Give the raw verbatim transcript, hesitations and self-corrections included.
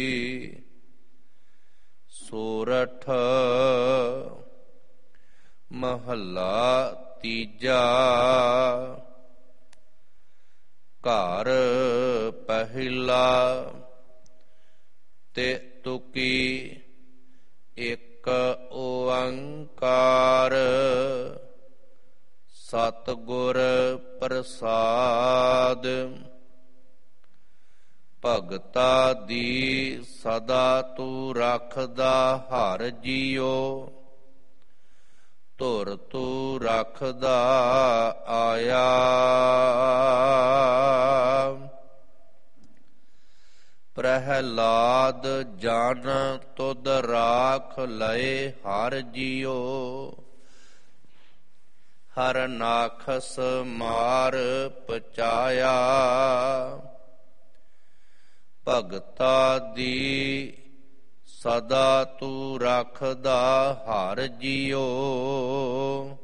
ਸੋਰਠ ਮਹੱਲਾ ਤੀਜਾ। ਘਰ ਪਹਿਲਾ ਤੇ ਤੁਕੀ ਇੱਕ ਓੰਕਾਰ। ਸਤਿਗੁਰ ਪ੍ਰਸਾਦ ਭਗਤਾ ਦੀ ਸਦਾ ਤੂੰ ਰੱਖਦਾ ਹਰਿ ਜੀਉ। ਧੁਰ ਤੂੰ ਰੱਖਦਾ ਆਇਆ। ਪ੍ਰਹਿਲਾਦ ਜਨ ਤੁਧ ਰਾਖ ਲਏ ਹਰਿ ਜੀਉ। ਹਰਨਾਖਸ ਮਾਰ ਪਚਾਇਆ। ਭਗਤਾ ਦੀ ਸਦਾ ਤੂੰ ਰੱਖਦਾ ਹਰਿ ਜੀਉ।